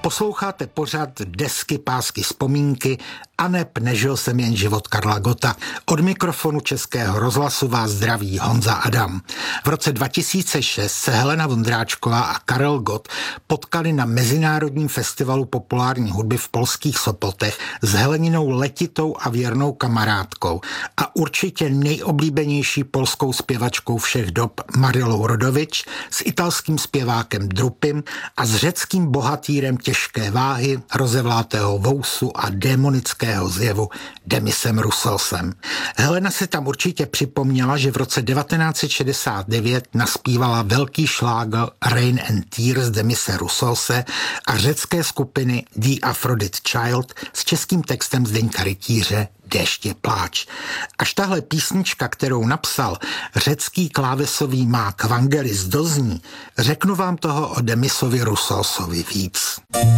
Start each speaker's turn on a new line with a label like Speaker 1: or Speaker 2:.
Speaker 1: Posloucháte pořad Desky, pásky, vzpomínky aneb Nežil jsem jen život Karla Gotta. Od mikrofonu Českého rozhlasu vás zdraví Honza Adam. V roce 2006 se Helena Vondráčková a Karel Gott potkali na Mezinárodním festivalu populární hudby v polských Sopotech s Heleninou letitou a věrnou kamarádkou a určitě nejoblíbenější polskou zpěvačkou všech dob Marilou Rodovič, s italským zpěvákem Drupim a s řeckým bohatýrem těžké váhy, rozevlátého vousu a démonického zjevu Demisem Rousselsem. Helena si tam určitě připomněla, že v roce 1969 naspívala velký šlágr Rain and Tears Demise Rousselse a řecké skupiny The Aphrodite Child s českým textem Zdeňka Rytíře Déšť je pláč. Až tahle písnička, kterou napsal řecký klávesový mák Vangelis dozní, řeknu vám toho o Demisovi Rousselsovi víc.